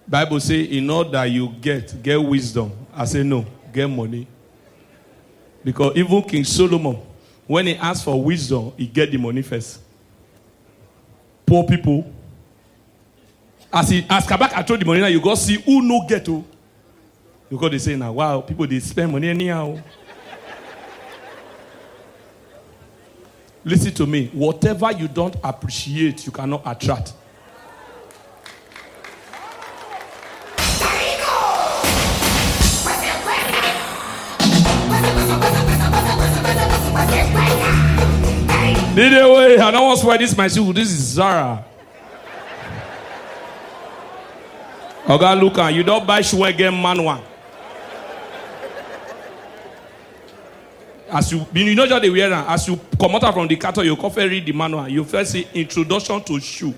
Bible say, in order that you get wisdom. I say no, get money. Because even King Solomon, when he asked for wisdom, he get the money first. Poor people. As Kabak I told the money now, you go see who no get to. Because they say now, wow, people they spend money anyhow. Listen to me. Whatever you don't appreciate, you cannot attract. Anyway, I don't want to swear this my shoe. This is Zara. Okay, look, you don't buy shoe again, man one. As you know just the wear, as you come out from the cattle, you coffee read the manual. You first see introduction to shoe.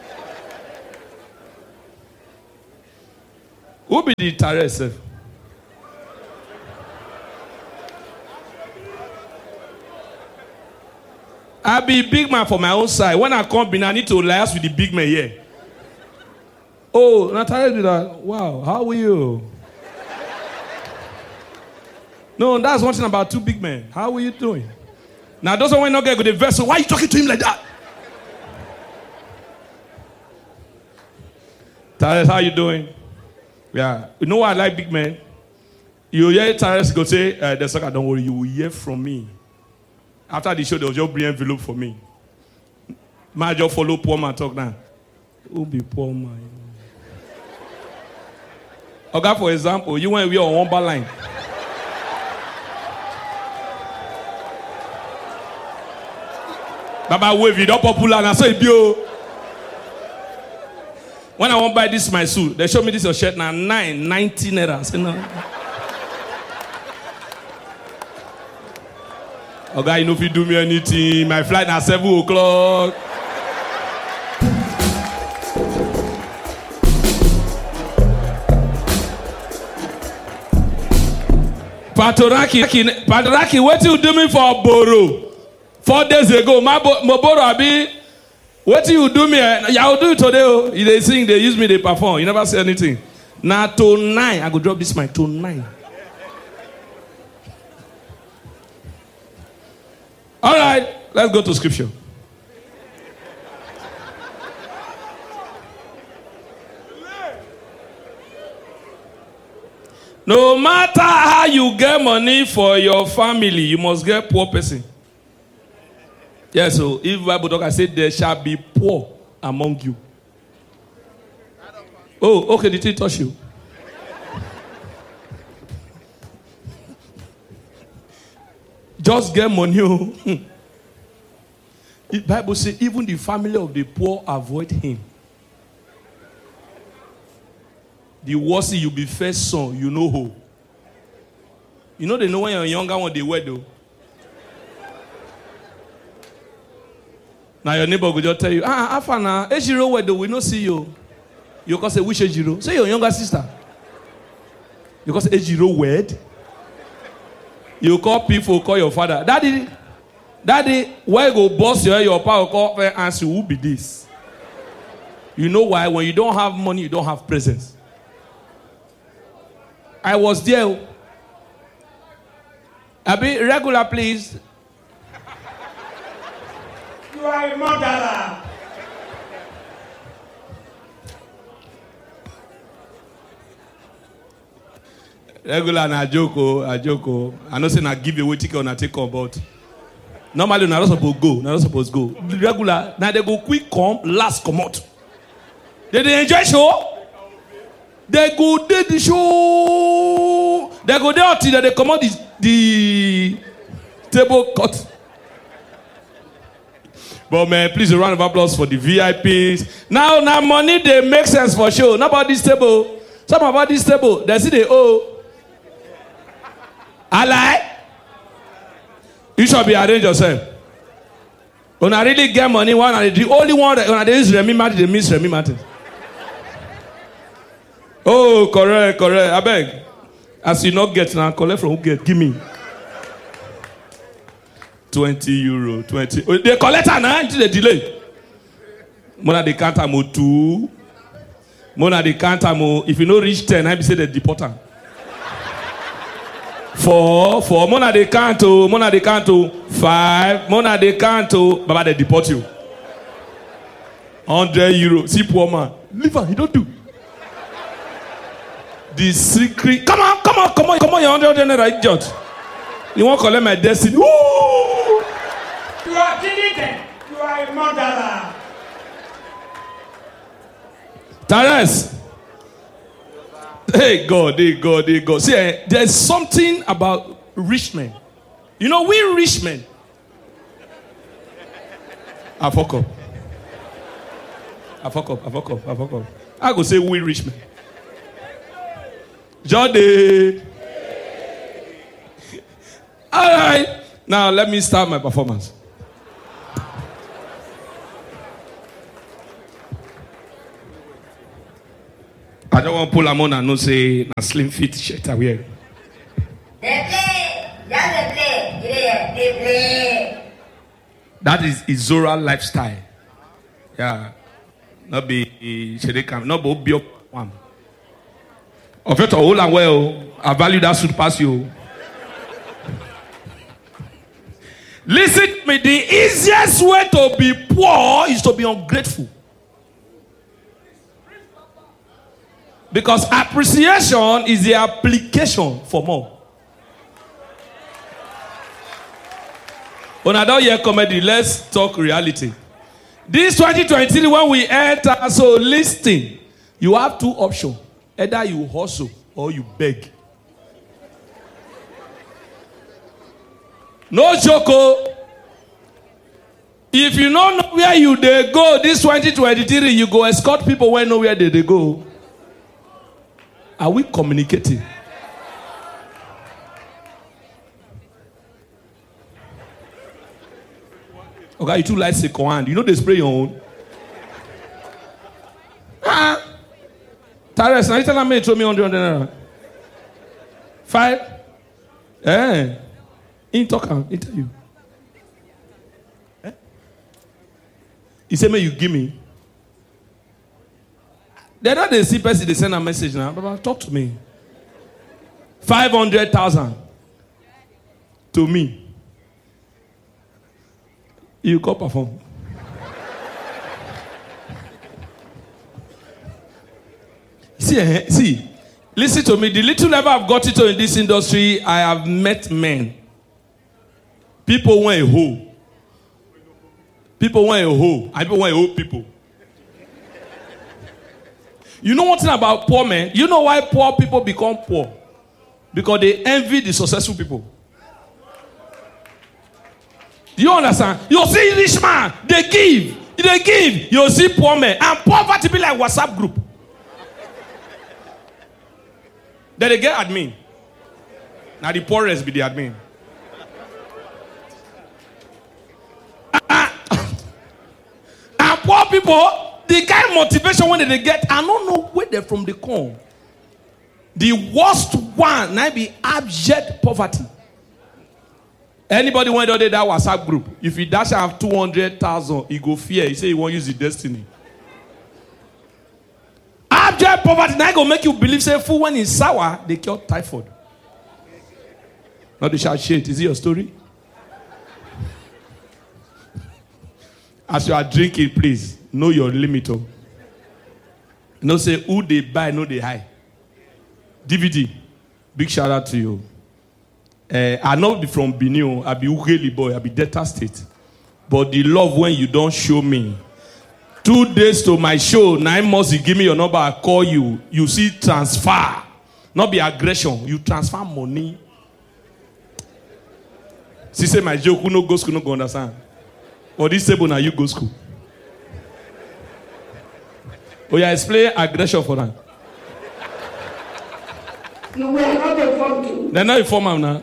Who be the terrace? I be big man for my own side. When I come in, I need to liaise with the big man here. Oh, Natalia do that. Wow, how are you? No, that's one thing about two big men. How are you doing? Now, those one not get good vessel. Why are you talking to him like that? Tyrus, how you doing? Yeah. You know why I like big men? You hear Tyrus go say, the sucker, don't worry, you will hear from me. After the show, they'll just bring envelope for me. Might just follow poor man talk now. Who be poor man? Okay, for example, you went on one bar line. Baba wave it up popular and I say bio. When I want to buy this my suit, they show me this your shirt now 9.90 naira. I say no. Okay, you know if you do me anything, my flight at 7 o'clock. Patoraki, what you do me for Boro? 4 days ago, Moboro Abi, what you do me? Yeah, will do it today. They sing, they use me, they perform. You never say anything. Now, tonight, I go drop this mic tonight. All right, let's go to scripture. No matter how you get money for your family, you must get poor person. Yes, so if Bible talk, I said there shall be poor among you. Oh, okay, did he touch you? Just get money. The Bible says even the family of the poor avoid him. The worst you be first son, you know who. You know they know when you're younger one they wear though. Now your neighbor will just tell you, Afana, Ejiro wear though, we don't see you. You can say, which Ejiro? Say your younger sister. You can say Ejiro wed. You call people, call your father. Daddy, why you go boss your power call and answer who be this? You know why? When you don't have money, you don't have presence. I was there. Abi, regular, please. You are a murderer. Regular na joke. I know say na give away ticket on a take on, but normally na not supposed to go. Regular, now they go quick come, last come out. They enjoy show. They go do the show. They go there until they come out the table cut. But man, please a round of applause for the VIPs. Now money they make sense for show. Not about this table. Some about this table, they see they owe. I lie. You should be arrange yourself. When I really get money, the only one that when I use Remy Martin, they miss Remy Martin. Oh, correct. I beg. As you not get now, collect from who get. Give me. 20 euro. 20. Oh, they collect her now until they delay. Mona they can't have 2. Mona they count am. If you no reach 10, I be say they deport am. 4. Mona they count. Mona they count. 5. Mona they count. Baba they deport you. €100. See poor man. Leave am. He don't do. The secret. Come on. You're 100 naira idiot. You won't collect my destiny. Ooh! You are cheating. You are a murderer. Tares. Hey God. See, there's something about rich men. You know, we rich men. I fuck up. I go say we rich men. Jody. All right. Now let me start my performance. I don't want to pull a man and no say na slim fit shirt I wear. They play. That is Izora lifestyle. Yeah. Not be Shedekam, not be one. Of it all and well, I value that should pass you. Listen to me, the easiest way to be poor is to be ungrateful. Because appreciation is the application for more. When I don't hear comedy, let's talk reality. This 2023, when we enter, so listen, you have 2 options. Either you hustle or you beg. No joke. If you don't know where you they go this 2023, you go escort people when know where they go. Are we communicating? Okay, you too like second hand. You know they spray your own. Tares, now you tell me you told me 100 naira. 5? In talk am, in tell you. He said, "May you give me." They don't they see person they send a message now. Baba, talk to me. 500,000 to me. You go perform. See, listen to me. The little level I've got into in this industry, I have met men. People want a hoe. People want a hoe. And people want a hoe people. You know one thing about poor men? You know why poor people become poor? Because they envy the successful people. Do you understand? You see rich man, they give. You see poor men. And poverty be like WhatsApp group. Then they get admin. Now the poorest be the admin. And poor people, the kind of motivation when they get, I don't know where they're from the come. The worst one might be abject poverty. Anybody want to do that WhatsApp group? If he dash have 200,000, he go fear. He say he won't use the destiny. Abject poverty now go make you believe say food when it's sour they cure typhoid. Not the shout shit. Is it your story? As you are drinking, please know your limit. No say who they buy, no they high. DVD, big shout out to you. I not be from Benin, I be Ugeli boy, I be Delta State. But the love when you don't show me. 2 days to my show, 9 months you give me your number, I call you. You see transfer, not be aggression. You transfer money. She say my joke, who no go school, no go understand. Or this table now you go school. Oh yeah, explain aggression for them. You were not informed. They're not informed now.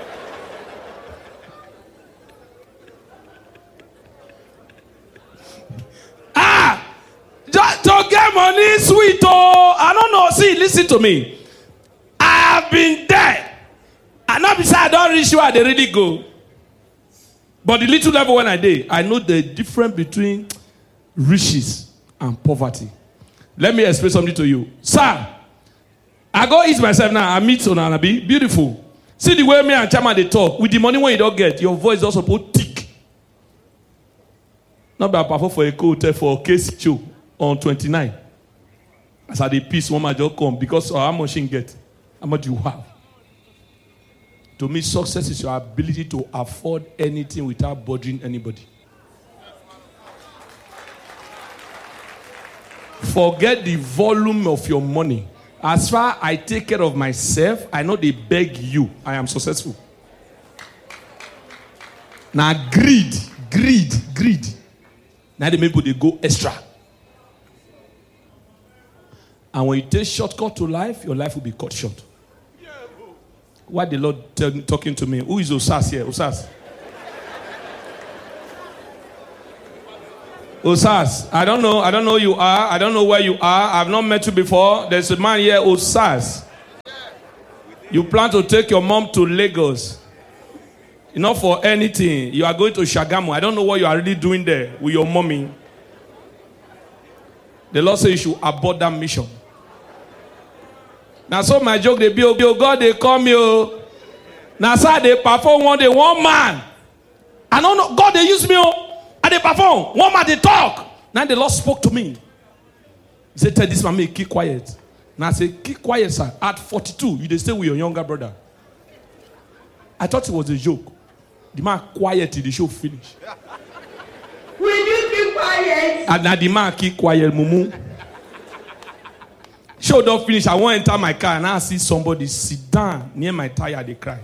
Just to get money, sweet. Oh, I don't know. See, listen to me. I have been there. And not beside I don't reach where they really go. But the little level when I did, I know the difference between riches and poverty. Let me explain something to you. Sir, I go eat myself now. I meet Onanabi. Beautiful. See the way me and Chama they talk. With the money when you don't get, your voice also put thick. Not by perform for a hotel for a case show on 29. As I the piece, one just come because how much you get, how much you have. To me, success is your ability to afford anything without bothering anybody. Forget the volume of your money. As far as I take care of myself, I know they beg you. I am successful. Now greed. Now the people they go extra. And when you take shortcut to life, your life will be cut short. Why the Lord talking to me? Who is Osas here? Osas. Osas. I don't know who you are. I don't know where you are. I've not met you before. There's a man here, Osas. You plan to take your mom to Lagos. Not for anything. You are going to Shagamu. I don't know what you are really doing there with your mommy. The Lord says you should abort that mission. Now, so my joke, they be, oh God, they call me. Oh. Now, sir, they perform one day, one man. I don't know, God, they use me. Oh, and they perform. One man, they talk. Now, the Lord spoke to me. He said, tell this man, keep quiet. Now, I said, keep quiet, sir. At 42, you they stay with your younger brother. I thought it was a joke. The man quiet till the show finish. Will you keep quiet? And now the man keep quiet, mumu. Show don't finish. I want to enter my car and I see somebody sit down near my tire. They cry.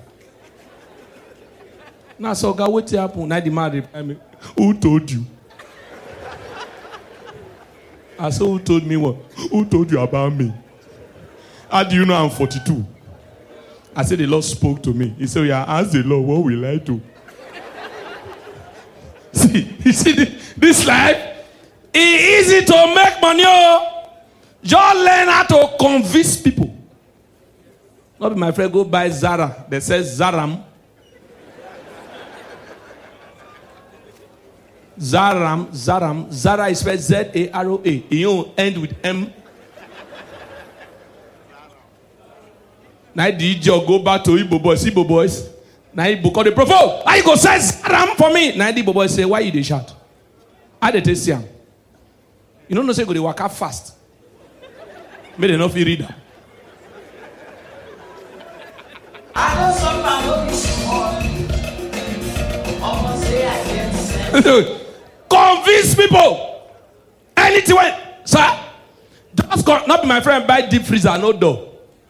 Now, so God, what happened? Now the man reply me, who told you? I said, who told me what? Who told you about me? How do you know I'm 42? I said, the Lord spoke to me. He said, yeah, ask the Lord, what will I do? You see this life? It's easy to make money. Just learn how to convince people. Not my friend go buy Zara. They say Zaram. Zaram. Zara is spelled Z-A-R-O-A. You end with M. Now the job go back to Igbo boys. Igbo boys. Now Igbo call the prophet. How you go say Zaram for me? Now the Igbo boys say, why you they shout? How they taste him? You don't know say go they walk out fast. May they not feel reader. I know sometimes will be small. Almost say I get sense. Convince people. Anything when, sir. Just not be my friend buy deep freezer, no door.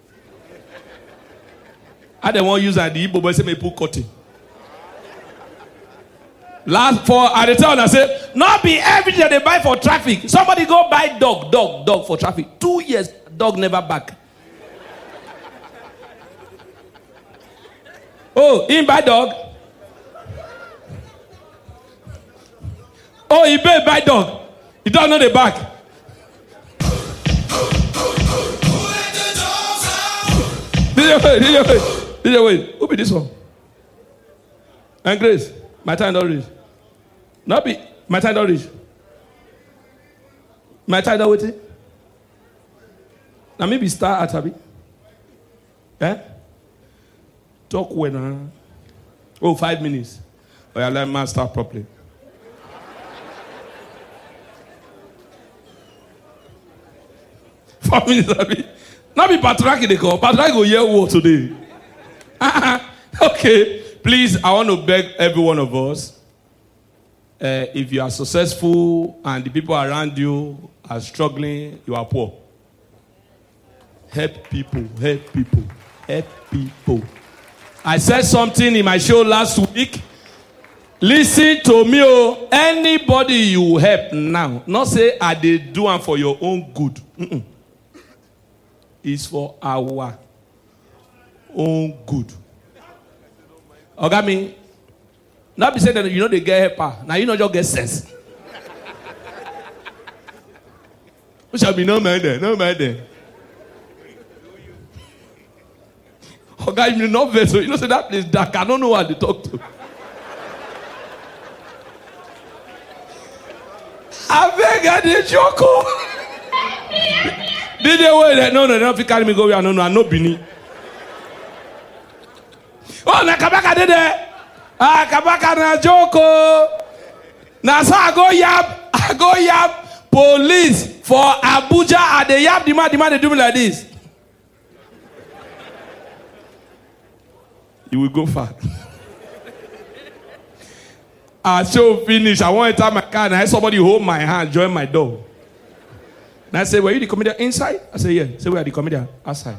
I don't want to use that. The Igbo boy say me put cutting. Last for at the time I say, not be everything they buy for traffic. Somebody go buy dog for traffic. 2 years, dog never back. Oh, he buy dog. Oh, he buy dog. He don't know the back. DJ, wait. Who be this one? And Grace, my time don't reach. Not be my time don't reach. My time don't wait. Now maybe start at Abby. Eh? Talk when 5 minutes. Oh, yeah, let me start properly. Abby. Not be Patrick they call. Patrick go hear what today. Okay. Please, I want to beg every one of us. If you are successful and the people around you are struggling, you are poor. Help people. I said something in my show last week. Listen to me, oh. Anybody you help now, not say I did do it for your own good. It's for our own good. Ogami, not be saying that you know they get helper. Now you know just get sense. We shall be no man there. Oga, you know vessel. You know say that place dark. I don't know what they talk to. I beg I dey joke. DJ wait, no, they don't carry me go where I no Bini. Oh, na Kabaka did it. Ah, Kabaka na Joko. Now so I go yap police for Abuja and they yap the man they do me like this. You will go far. I show finish. I want to enter my car and I somebody hold my hand, join my door. And I say, were you the comedian inside? I say, yeah. Say, where are the comedian? Outside.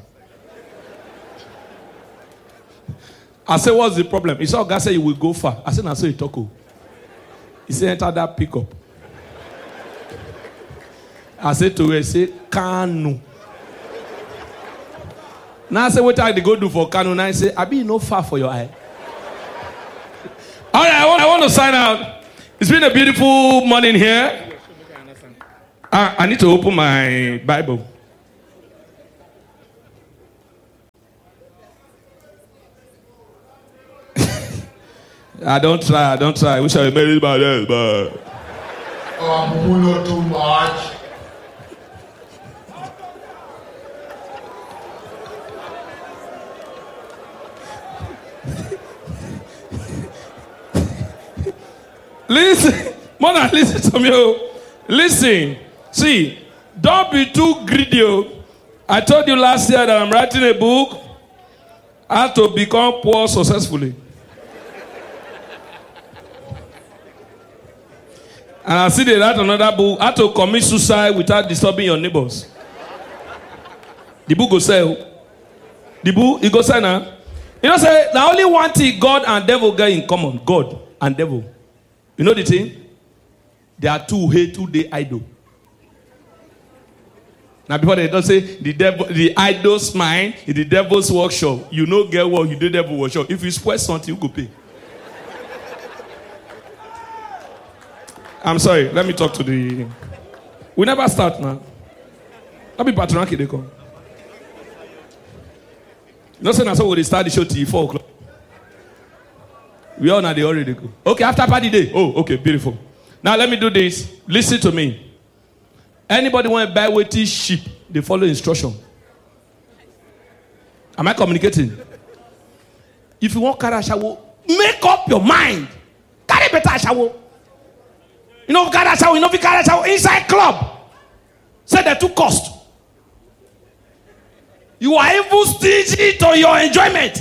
I say, what's the problem? He saw a guy say, you will go far. I said, I saw you talk. He said, enter that pickup. I said to her, say, Kanu. Now I say, what I go do for Kanu? Now I say, I be no far for your eye. All right, I want to sign out. It's been a beautiful morning here. I need to open my Bible. I don't try. I wish I made it by this, but... I'm not too much. Listen, Mona, listen to me. Listen, see, don't be too greedy. I told you last year that I'm writing a book, how to become poor successfully. And I see they write another book, how to commit suicide without disturbing your neighbors. The book go sell. The book, it go sell now. You know, say, the only one thing God and devil get in common, God and devil. You know the thing? They are two day idol. Now before they don't say the devil, the idol's mind is the devil's workshop. You know get what you do devil workshop. If you spoil something, you go pay. I'm sorry, let me talk to the... We never start now. Let me patronaki they come. You know, saying that's how we start the show till 4 o'clock. We all know they already go. Okay, after party day. Oh, okay, beautiful. Now let me do this. Listen to me. Anybody want to buy weighty sheep? They follow instruction. Am I communicating? If you want carry a shower, make up your mind. Carry better shower. You know, carry a shower. You know, if you carry a shower inside club. Say they too cost. You are even stingy to your enjoyment.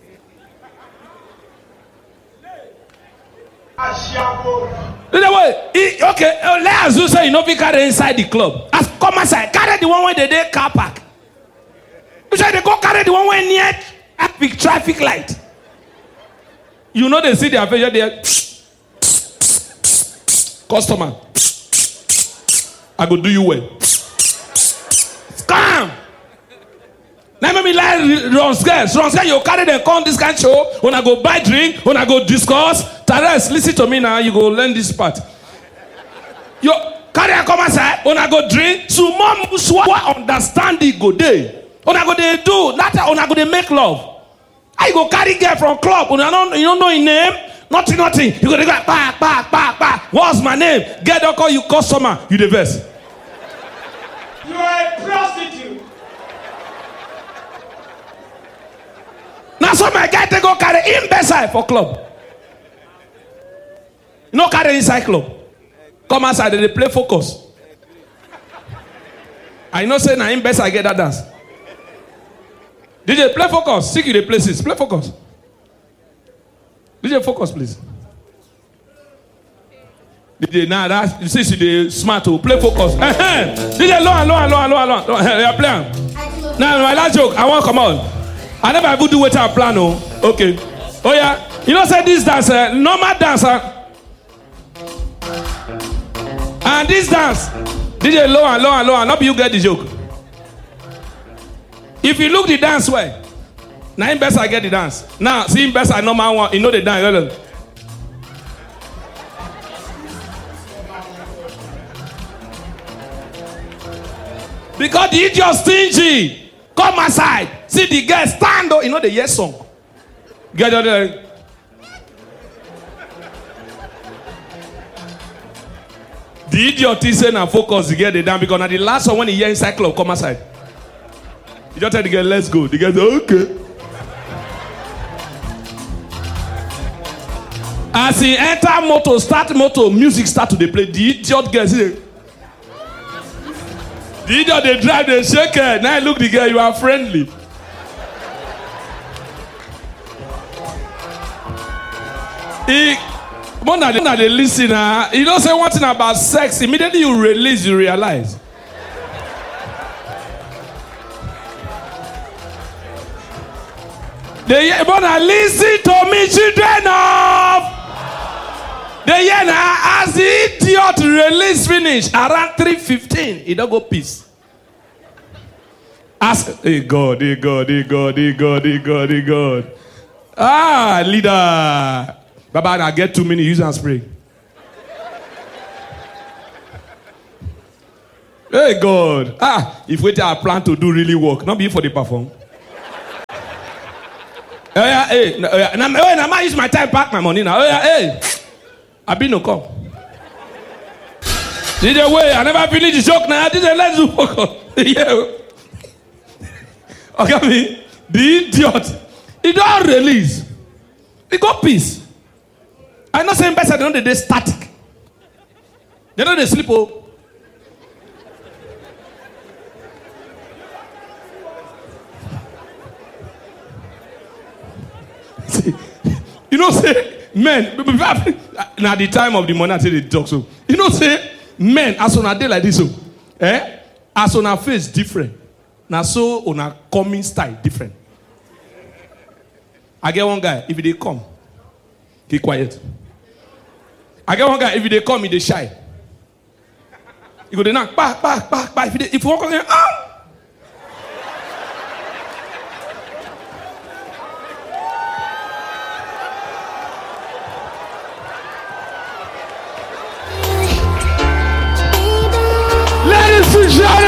Okay, let us do say you know we carry inside the club. As come outside, carry the one where they car park. You say they go carry the one where near epic traffic light. You know they see their face there. Customer, I go do you well. Scam. Let me like run scares. You carry them come this kind of show. When I go buy drink, when I go discuss. Tares, listen to me now. You go learn this part. You carry a come outside. When I go drink, so mom understand the go day. When I go they do that, when I go they make love. I go carry girl from club. When you don't know his name. Nothing. You go they go back. What's my name? Get don't call you customer. You the best. You are a prostitute. Now some my guy they go carry him beside for club. You know carry inside club. Come outside they play focus. I know say now him best I get that dance. DJ play focus. Seek you the places. Play focus. DJ focus please. DJ now that you see the smart to play focus. DJ low. Yeah, play. Now my last joke. I want come on. I never ever do what I plan. Okay. Oh yeah. You know say this dance, normal dancer. And this dance, DJ low and not be you get the joke. If you look the dance way, now him best I get the dance. Now see him best I normal one, you know the dance. Because the idiot stingy. Come aside. See the girl stand up. You know the yes song. Get out there. The idiot is saying and focus to get it down because now the last one when he hear inside club come aside. You just tell the girl, let's go. The girl say, okay. As he enter motor, start motor, music start to dey play. The idiot girl say, the idiot they drive, they shake her. Now look the girl, you are friendly. More than they listen, you don't say one thing about sex. Immediately you release, you realize. They wanna listen to me, children of. They hear now as the idiot release finish around 3:15, he don't go peace. Ask, hey God. Ah, leader. Baba, I get 2 minutes, use and spray. Hey God. If we I plan to do really work, not be for the perform. Hey, now I use my time back my money now. Hey, I been no come. Did the way I never finish the joke now. I didn't let's do work. Yeah. Okay, me the idiot. He don't release. He got peace. I'm not saying better than they static. They know they sleep. Oh. You know, say men. Now the time of the money, I tell the talk so. You know, say men as on a day like this, so as on a face different. Now so on a coming style different. I get one guy. If they come, he quiet. I get one guy. If they come, he shy. You go they knock, back. If you walk on there, Ladies and gentlemen.